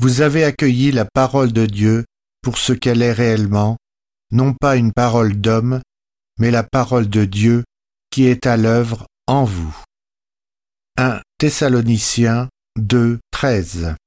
Vous avez accueilli la parole de Dieu pour ce qu'elle est réellement, non pas une parole d'homme, mais la parole de Dieu qui est à l'œuvre en vous. 1 Thessaloniciens 2, 13.